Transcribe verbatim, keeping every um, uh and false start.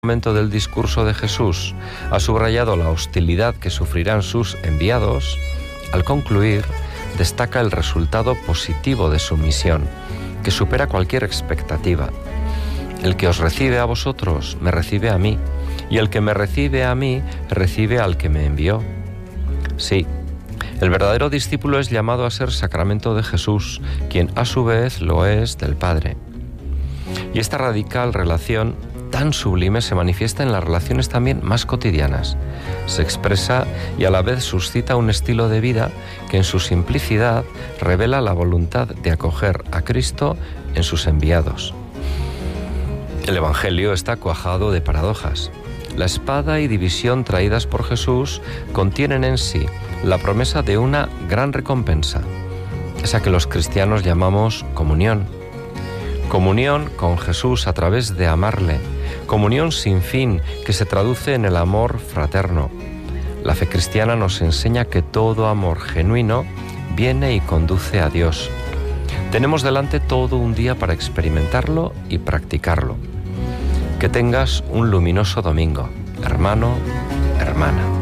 fragmento del discurso de Jesús ha subrayado la hostilidad que sufrirán sus enviados, al concluir, destaca el resultado positivo de su misión, que supera cualquier expectativa. El que os recibe a vosotros, me recibe a mí, y el que me recibe a mí, recibe al que me envió. Sí, el verdadero discípulo es llamado a ser sacramento de Jesús, quien a su vez lo es del Padre. Y esta radical relación tan sublime se manifiesta en las relaciones también más cotidianas. Se expresa y a la vez suscita un estilo de vida que en su simplicidad revela la voluntad de acoger a Cristo en sus enviados. El Evangelio está cuajado de paradojas. La espada y división traídas por Jesús contienen en sí la promesa de una gran recompensa, esa que los cristianos llamamos comunión. Comunión con Jesús a través de amarle, comunión sin fin que se traduce en el amor fraterno. La fe cristiana nos enseña que todo amor genuino viene y conduce a Dios. Tenemos delante todo un día para experimentarlo y practicarlo. Que tengas un luminoso domingo, hermano, hermana.